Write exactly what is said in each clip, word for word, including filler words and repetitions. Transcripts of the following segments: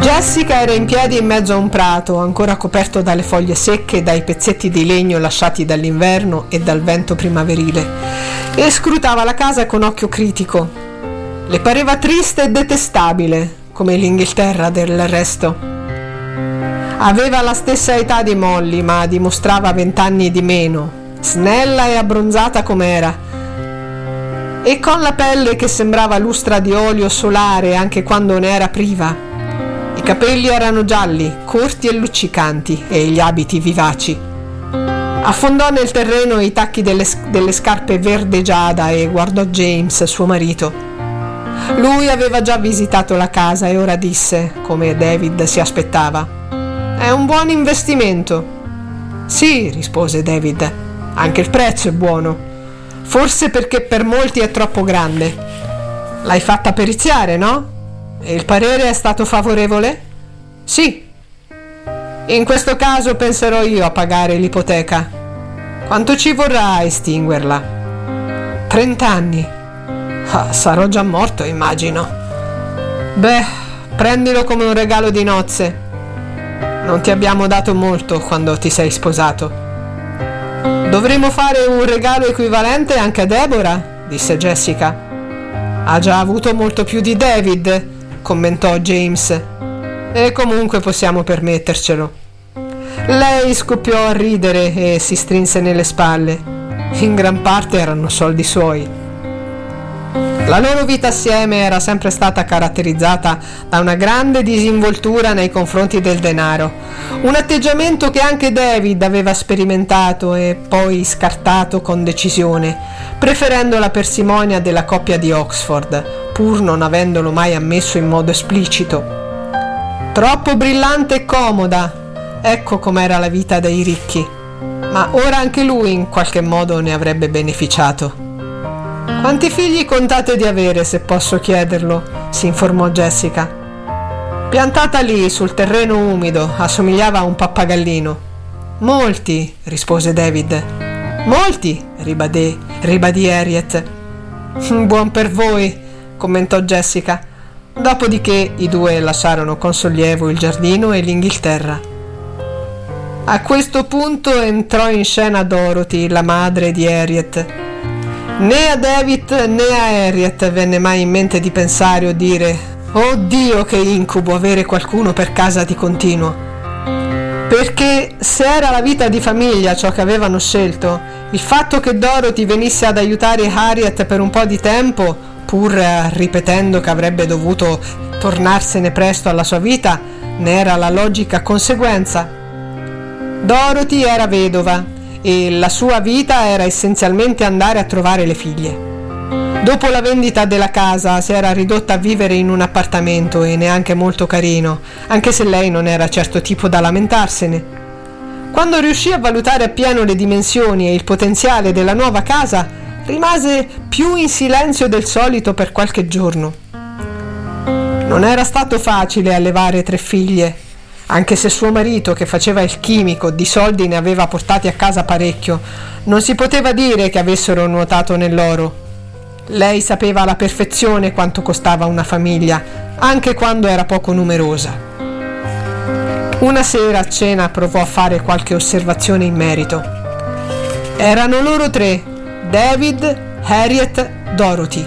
Jessica era in piedi in mezzo a un prato, ancora coperto dalle foglie secche e dai pezzetti di legno lasciati dall'inverno e dal vento primaverile, e scrutava la casa con occhio critico. Le pareva triste e detestabile, come l'Inghilterra del resto. Aveva la stessa età di Molly, ma dimostrava vent'anni di meno, snella e abbronzata com'era, e con la pelle che sembrava lustra di olio solare anche quando ne era priva. I capelli erano gialli, corti e luccicanti, e gli abiti vivaci. Affondò nel terreno i tacchi delle, delle scarpe verde giada e guardò James, suo marito. Lui aveva già visitato la casa e ora disse, come David si aspettava: «È un buon investimento». «Sì», rispose David, «anche il prezzo è buono. Forse perché per molti è troppo grande. L'hai fatta periziare, no? E il parere è stato favorevole?» «Sì». «In questo caso penserò io a pagare l'ipoteca. Quanto ci vorrà a estinguerla?» «Trent'anni». Ah, sarò già morto, immagino. «Beh, prendilo come un regalo di nozze. Non ti abbiamo dato molto quando ti sei sposato». «Dovremmo fare un regalo equivalente anche a Deborah», disse Jessica. «Ha già avuto molto più di David», commentò James, «e comunque possiamo permettercelo». Lei scoppiò a ridere e si strinse nelle spalle. In gran parte erano soldi suoi. La loro vita assieme era sempre stata caratterizzata da una grande disinvoltura nei confronti del denaro, un atteggiamento che anche David aveva sperimentato e poi scartato con decisione, preferendo la parsimonia della coppia di Oxford, pur non avendolo mai ammesso in modo esplicito. Troppo brillante e comoda, ecco com'era la vita dei ricchi, ma ora anche lui in qualche modo ne avrebbe beneficiato. «Quanti figli contate di avere, se posso chiederlo?» si informò Jessica. «Piantata lì sul terreno umido, assomigliava a un pappagallino». «Molti», rispose David. «Molti», ribadì, ribadì Harriet. «Buon per voi», commentò Jessica. Dopodiché i due lasciarono con sollievo il giardino e l'Inghilterra. A questo punto entrò in scena Dorothy, la madre di Harriet. Né a David né a Harriet venne mai in mente di pensare o dire: «Oh Dio, che incubo avere qualcuno per casa di continuo», perché se era la vita di famiglia ciò che avevano scelto, il fatto che Dorothy venisse ad aiutare Harriet per un po' di tempo, pur ripetendo che avrebbe dovuto tornarsene presto alla sua vita, ne era la logica conseguenza. Dorothy era vedova e la sua vita era essenzialmente andare a trovare le figlie. Dopo la vendita della casa si era ridotta a vivere in un appartamento e neanche molto carino, anche se lei non era certo tipo da lamentarsene. Quando riuscì a valutare appieno le dimensioni e il potenziale della nuova casa, rimase più in silenzio del solito per qualche giorno. Non era stato facile allevare tre figlie, anche se suo marito, che faceva il chimico, di soldi ne aveva portati a casa parecchio. Non si poteva dire che avessero nuotato nell'oro. Lei sapeva alla perfezione quanto costava una famiglia, anche quando era poco numerosa. Una sera a cena provò a fare qualche osservazione in merito. Erano loro tre: David, Harriet, Dorothy.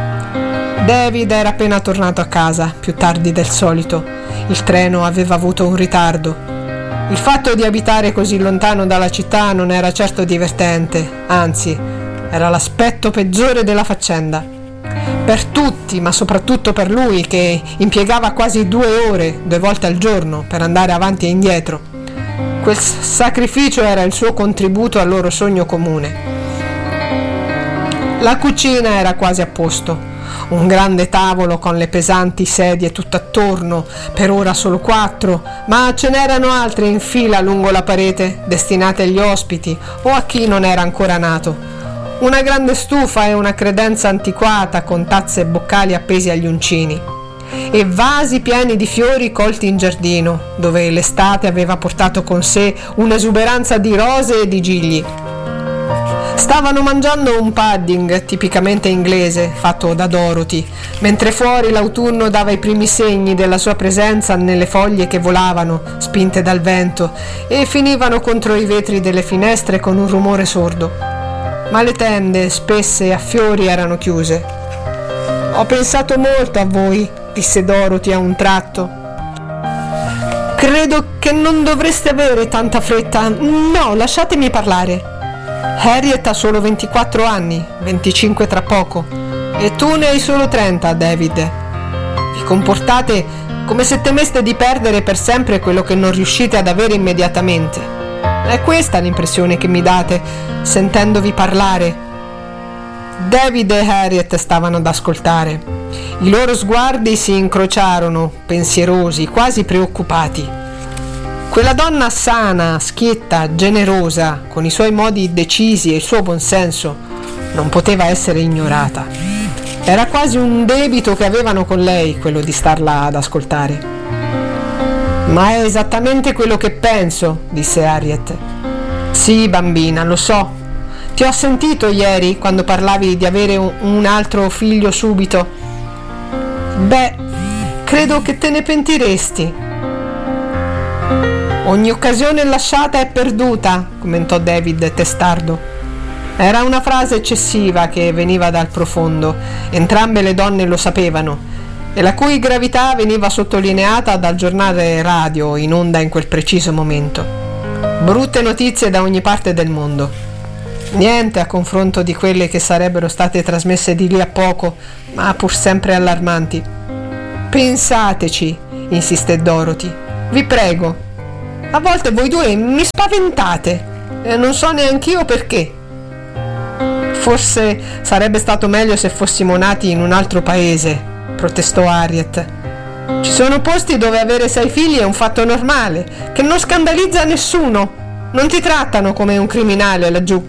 David era appena tornato a casa, più tardi del solito. Il treno aveva avuto un ritardo. Il fatto di abitare così lontano dalla città non era certo divertente, anzi, era l'aspetto peggiore della faccenda. Per tutti, ma soprattutto per lui, che impiegava quasi due ore, due volte al giorno, per andare avanti e indietro. Quel sacrificio era il suo contributo al loro sogno comune. La cucina era quasi a posto. Un grande tavolo con le pesanti sedie tutt'attorno, per ora solo quattro, ma ce n'erano altre in fila lungo la parete, destinate agli ospiti o a chi non era ancora nato. Una grande stufa e una credenza antiquata con tazze e boccali appesi agli uncini, e vasi pieni di fiori colti in giardino, dove l'estate aveva portato con sé un'esuberanza di rose e di gigli. Stavano mangiando un pudding tipicamente inglese fatto da Dorothy, mentre fuori l'autunno dava i primi segni della sua presenza nelle foglie che volavano, spinte dal vento, e finivano contro i vetri delle finestre con un rumore sordo. Ma le tende, spesse a fiori, erano chiuse. «Ho pensato molto a voi», disse Dorothy a un tratto. «Credo che non dovreste avere tanta fretta. No, lasciatemi parlare. Harriet ha solo ventiquattro anni, venticinque tra poco, e tu ne hai solo trenta, David. Vi comportate come se temeste di perdere per sempre quello che non riuscite ad avere immediatamente. È questa l'impressione che mi date, sentendovi parlare». David e Harriet stavano ad ascoltare. I loro sguardi si incrociarono, pensierosi, quasi preoccupati. Quella donna sana, schietta, generosa, con i suoi modi decisi e il suo buonsenso, non poteva essere ignorata. Era quasi un debito che avevano con lei, quello di starla ad ascoltare. «Ma è esattamente quello che penso», disse Harriet. «Sì, bambina, lo so. Ti ho sentito ieri quando parlavi di avere un altro figlio subito. Beh, credo che te ne pentiresti». «Ogni occasione lasciata è perduta», commentò David testardo. Era una frase eccessiva che veniva dal profondo, entrambe le donne lo sapevano, e la cui gravità veniva sottolineata dal giornale radio in onda in quel preciso momento. Brutte notizie da ogni parte del mondo. Niente a confronto di quelle che sarebbero state trasmesse di lì a poco, ma pur sempre allarmanti. «Pensateci», insiste Dorothy. «Vi prego. A volte voi due mi spaventate e non so neanch'io perché». «Forse sarebbe stato meglio se fossimo nati in un altro paese», protestò Harriet. «Ci sono posti dove avere sei figli è un fatto normale, che non scandalizza nessuno. Non ti trattano come un criminale laggiù».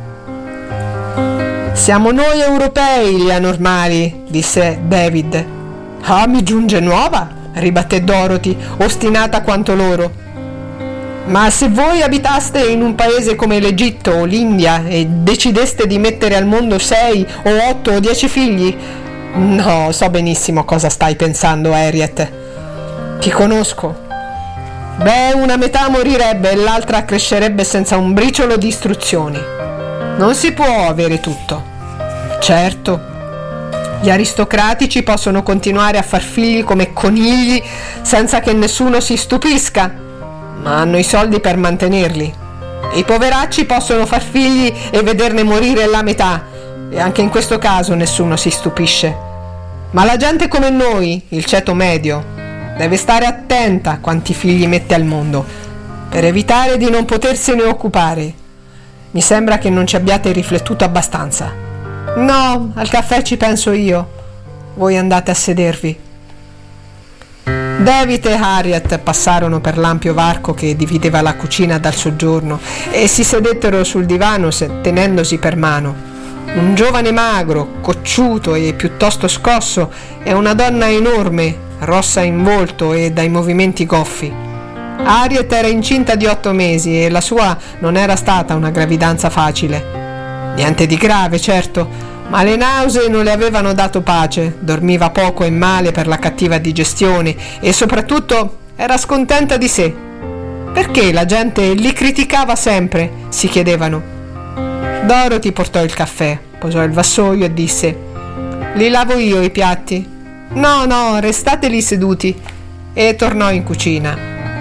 «Siamo noi europei gli anormali», disse David. «Ah, mi giunge nuova», ribatté Dorothy, ostinata quanto loro. «Ma se voi abitaste in un paese come l'Egitto o l'India e decideste di mettere al mondo sei o otto o dieci figli...» «No, so benissimo cosa stai pensando, Harriet. Ti conosco. Beh, una metà morirebbe e l'altra crescerebbe senza un briciolo di istruzioni. Non si può avere tutto. Certo, gli aristocratici possono continuare a far figli come conigli senza che nessuno si stupisca, ma hanno i soldi per mantenerli. E i poveracci possono far figli e vederne morire la metà, e anche in questo caso nessuno si stupisce. Ma la gente come noi, il ceto medio, deve stare attenta a quanti figli mette al mondo, per evitare di non potersene occupare. Mi sembra che non ci abbiate riflettuto abbastanza». «No, al caffè ci penso io. Voi andate a sedervi». David e Harriet passarono per l'ampio varco che divideva la cucina dal soggiorno e si sedettero sul divano tenendosi per mano. Un giovane magro, cocciuto e piuttosto scosso, e una donna enorme, rossa in volto e dai movimenti goffi. Harriet era incinta di otto mesi e la sua non era stata una gravidanza facile. Niente di grave, certo, ma le nausee non le avevano dato pace, dormiva poco e male per la cattiva digestione e soprattutto era scontenta di sé. Perché la gente li criticava sempre, si chiedevano. Dorothy portò il caffè, posò il vassoio e disse: «Li lavo io i piatti?» «No, no, restate lì seduti», e tornò in cucina.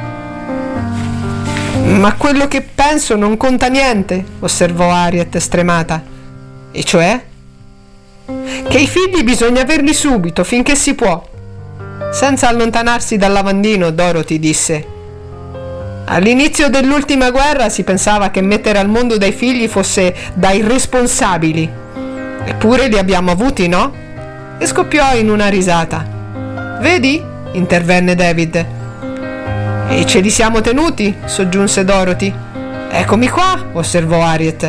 «Ma quello che penso non conta niente», osservò Harriet stremata. «E cioè?» «Che i figli bisogna averli subito, finché si può». Senza allontanarsi dal lavandino, Dorothy disse: «All'inizio dell'ultima guerra si pensava che mettere al mondo dei figli fosse da irresponsabili. Eppure li abbiamo avuti, no?» E scoppiò in una risata. «Vedi?» intervenne David. «E ce li siamo tenuti?» soggiunse Dorothy. «Eccomi qua», osservò Harriet.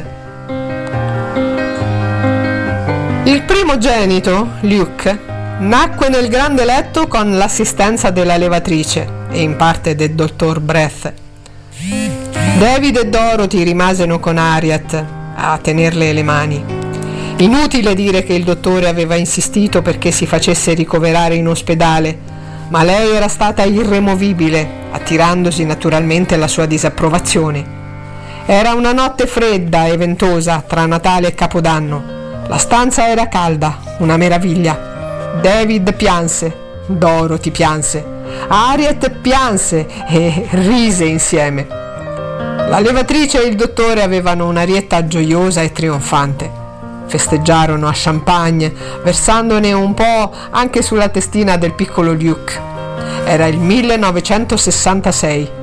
Il primogenito, Luke, nacque nel grande letto con l'assistenza della levatrice e in parte del dottor Breath. David e Dorothy rimasero con Harriet. a tenerle le mani. Inutile dire che il dottore aveva insistito perché si facesse ricoverare in ospedale, ma lei era stata irremovibile, attirandosi naturalmente la sua disapprovazione. Era una notte fredda e ventosa tra Natale e Capodanno. La stanza era calda, una meraviglia. David pianse, Dorothy pianse, Harriet pianse e rise insieme. La levatrice e il dottore avevano un'arietta gioiosa e trionfante. Festeggiarono a champagne, versandone un po' anche sulla testina del piccolo Luke. Era il millenovecentosessantasei.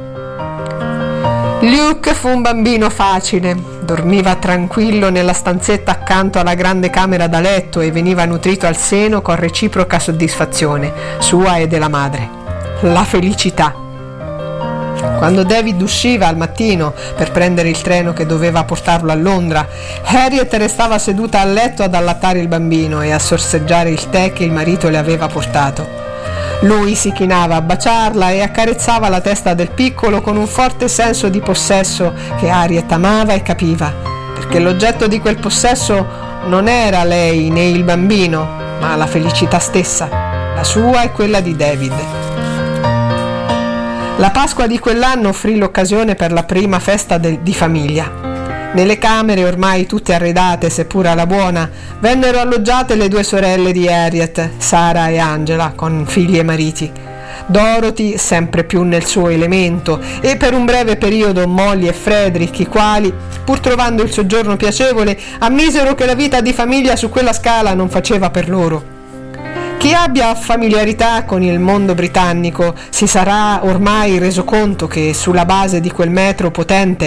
Luke fu un bambino facile, dormiva tranquillo nella stanzetta accanto alla grande camera da letto e veniva nutrito al seno con reciproca soddisfazione, sua e della madre. La felicità. Quando David usciva al mattino per prendere il treno che doveva portarlo a Londra, Harriet restava seduta a letto ad allattare il bambino e a sorseggiare il tè che il marito le aveva portato. Lui si chinava a baciarla e accarezzava la testa del piccolo con un forte senso di possesso che Harriet amava e capiva, perché l'oggetto di quel possesso non era lei né il bambino, ma la felicità stessa, la sua e quella di David. La Pasqua di quell'anno offrì l'occasione per la prima festa del, di famiglia. Nelle camere, ormai tutte arredate, seppur alla buona, vennero alloggiate le due sorelle di Harriet, Sara e Angela, con figli e mariti. Dorothy, sempre più nel suo elemento, e per un breve periodo Molly e Frederick, i quali, pur trovando il soggiorno piacevole, ammisero che la vita di famiglia su quella scala non faceva per loro. Chi abbia familiarità con il mondo britannico si sarà ormai reso conto che sulla base di quel metro potente